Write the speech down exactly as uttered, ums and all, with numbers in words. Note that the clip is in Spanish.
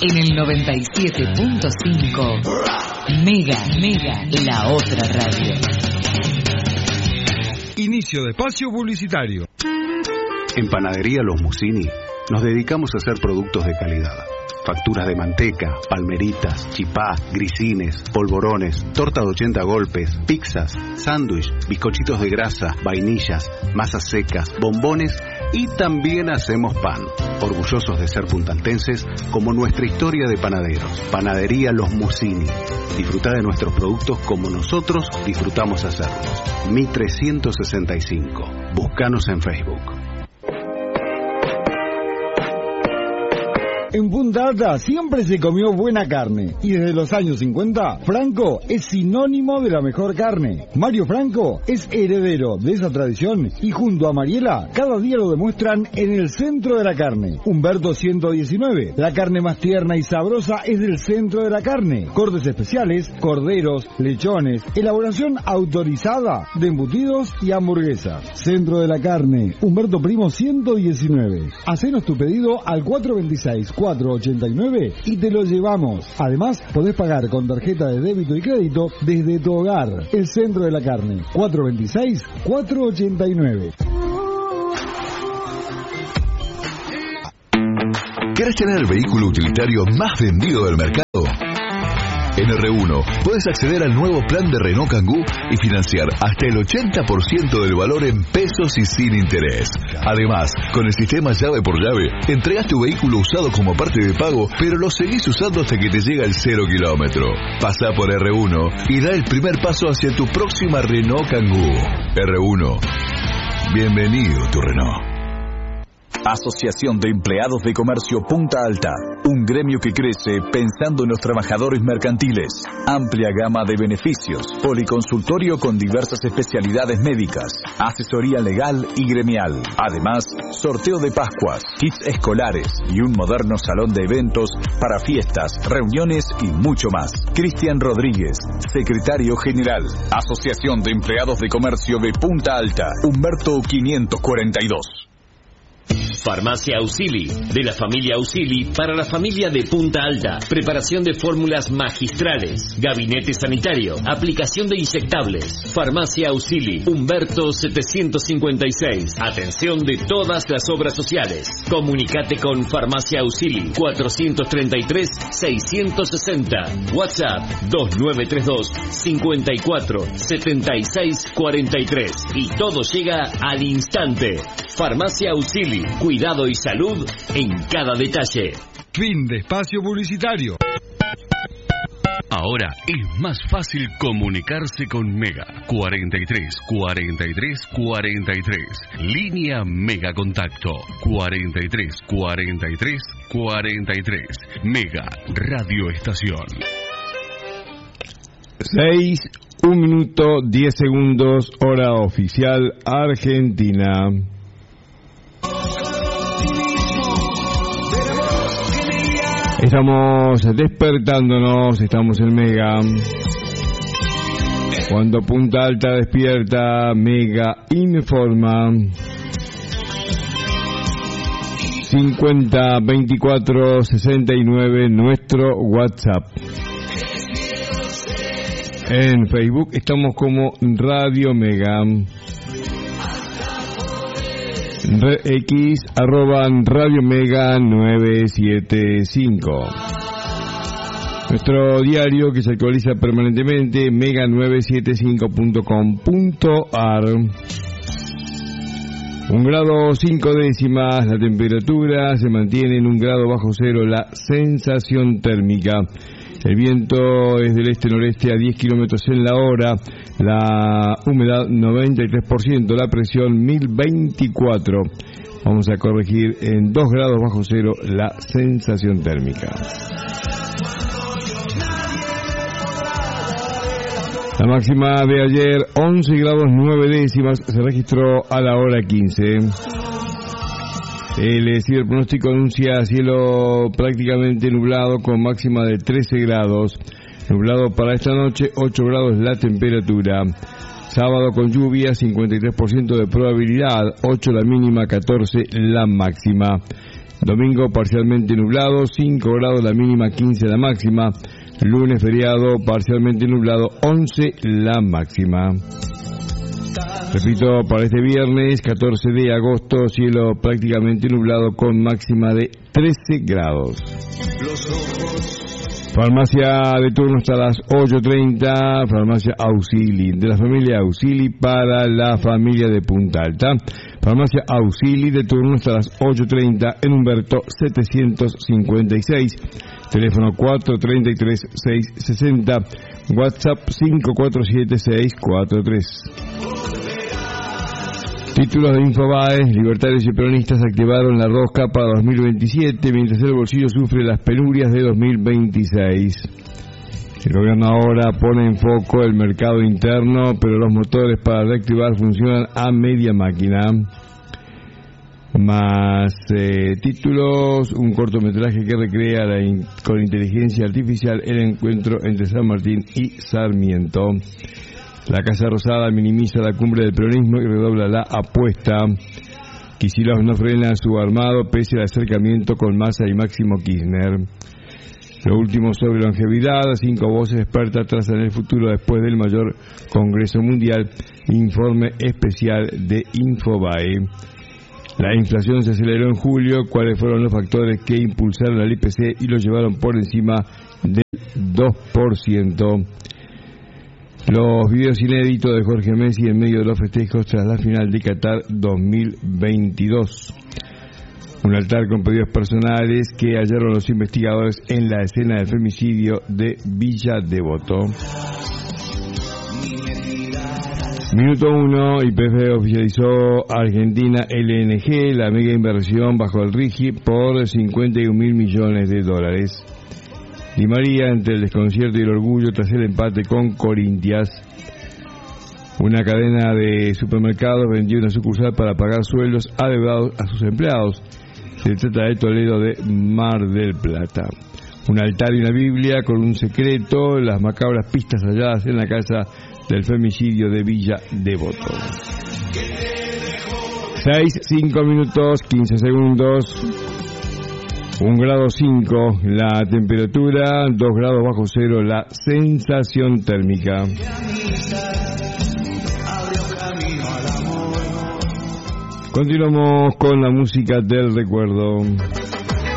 En el noventa y siete punto cinco, Mega, Mega, la otra radio. Inicio de espacio publicitario. En Panadería Los Musini nos dedicamos a hacer productos de calidad. Facturas de manteca, palmeritas, chipá, grisines, polvorones, torta de ochenta golpes, pizzas, sándwich, bizcochitos de grasa, vainillas, masas secas, bombones y también hacemos pan. Orgullosos de ser puntaltenses como nuestra historia de panaderos. Panadería Los Musini. Disfruta de nuestros productos como nosotros disfrutamos hacerlos. Mi trescientos sesenta y cinco. Búscanos en Facebook. En Punta Alta siempre se comió buena carne y desde los años cincuenta, Franco es sinónimo de la mejor carne. Mario Franco es heredero de esa tradición y junto a Mariela cada día lo demuestran en el centro de la carne. Humberto ciento diecinueve, la carne más tierna y sabrosa es del centro de la carne. Cortes especiales, corderos, lechones, elaboración autorizada de embutidos y hamburguesas. Centro de la carne, Humberto Primo ciento diecinueve. Hacenos tu pedido al cuatro veintiséis, cuatro ochenta y nueve y te lo llevamos. Además, podés pagar con tarjeta de débito y crédito desde tu hogar. El centro de la carne, cuatro veintiséis, cuatro ochenta y nueve. ¿Querés tener el vehículo utilitario más vendido del mercado? En R uno puedes acceder al nuevo plan de Renault Kangoo y financiar hasta el ochenta por ciento del valor en pesos y sin interés. Además, con el sistema llave por llave, entregas tu vehículo usado como parte de pago, pero lo seguís usando hasta que te llega el cero kilómetro. Pasá por R uno y da el primer paso hacia tu próxima Renault Kangoo. R uno. Bienvenido tu Renault. Asociación de Empleados de Comercio Punta Alta, un gremio que crece pensando en los trabajadores mercantiles. Amplia gama de beneficios, policonsultorio con diversas especialidades médicas, asesoría legal y gremial. Además, sorteo de Pascuas, kits escolares y un moderno salón de eventos para fiestas, reuniones y mucho más. Cristian Rodríguez, secretario general, Asociación de Empleados de Comercio de Punta Alta, Humberto quinientos cuarenta y dos. Farmacia Ausili, de la familia Ausili para la familia de Punta Alta. Preparación de fórmulas magistrales, gabinete sanitario, aplicación de inyectables. Farmacia Ausili, Humberto setecientos cincuenta y seis. Atención de todas las obras sociales. Comunicate con Farmacia Ausili cuatrocientos treinta y tres, seiscientos sesenta. WhatsApp dos nueve tres dos, cinco cuatro, siete seis cuatro tres. Y todo llega al instante. Farmacia Ausili, cuidado y salud en cada detalle. Fin de espacio publicitario. Ahora es más fácil comunicarse con Mega. cuarenta y tres, cuarenta y tres, cuarenta y tres. Línea Mega Contacto. cuarenta y tres, cuarenta y tres, cuarenta y tres. Mega Radio Estación. seis, un minuto, diez segundos, hora oficial Argentina. Estamos despertándonos, estamos en Mega. Cuando Punta Alta despierta, Mega informa. cincuenta, veinticuatro, sesenta y nueve, nuestro WhatsApp. En Facebook estamos como Radio Mega. X arroba Radio Mega nueve siete cinco. Nuestro diario que se actualiza permanentemente, mega nueve siete cinco punto com punto a r. Un grado cinco décimas la temperatura, se mantiene en un grado bajo cero la sensación térmica. El viento es del este-noreste a diez kilómetros en la hora, la humedad noventa y tres por ciento, la presión mil veinticuatro. Vamos a corregir en dos grados bajo cero la sensación térmica. La máxima de ayer, once grados nueve décimas, se registró a la hora quince. El ciberpronóstico anuncia cielo prácticamente nublado con máxima de trece grados. Nublado para esta noche, ocho grados la temperatura. Sábado con lluvia, cincuenta y tres por ciento de probabilidad, ocho la mínima, catorce la máxima. Domingo parcialmente nublado, cinco grados la mínima, quince la máxima. Lunes feriado, parcialmente nublado, once la máxima. Repito, para este viernes, catorce de agosto, cielo prácticamente nublado con máxima de trece grados. Farmacia de turno hasta las ocho treinta, Farmacia Auxili, de la familia Auxili para la familia de Punta Alta. Farmacia Auxili de turno hasta las ocho treinta en Humberto setecientos cincuenta y seis. Teléfono cuatro treinta y tres, seis sesenta, WhatsApp cinco cuatro siete, seis cuatro tres. Títulos de Infobae: libertarios y peronistas activaron la rosca para dos mil veintisiete, mientras el bolsillo sufre las penurias de dos mil veintiséis. El gobierno ahora pone en foco el mercado interno, pero los motores para reactivar funcionan a media máquina. Más eh, títulos: un cortometraje que recrea la in- con inteligencia artificial el encuentro entre San Martín y Sarmiento. La Casa Rosada minimiza la cumbre del peronismo y redobla la apuesta. Kicillof no frena su armado pese al acercamiento con Massa y Máximo Kirchner. Lo último sobre longevidad: cinco voces expertas trazan el futuro después del mayor Congreso Mundial. Informe especial de Infobae. La inflación se aceleró en julio. ¿Cuáles fueron los factores que impulsaron al I P C y lo llevaron por encima del dos por ciento? Los videos inéditos de Jorge Messi en medio de los festejos tras la final de Qatar dos mil veintidós. Un altar con pedidos personales que hallaron los investigadores en la escena del femicidio de Villa Devoto. Minuto uno, Y P F oficializó Argentina L N G, la mega inversión bajo el RIGI por cincuenta y un mil millones de dólares. Di María entre el desconcierto y el orgullo tras el empate con Corinthians. Una cadena de supermercados vendió una sucursal para pagar sueldos adeudados a sus empleados. Se trata de Toledo de Mar del Plata. Un altar y una Biblia con un secreto, las macabras pistas halladas en la casa del femicidio de Villa Devoto. seis, cinco minutos, quince segundos. Un grado cinco la temperatura, dos grados bajo cero la sensación térmica. Continuamos con la música del recuerdo.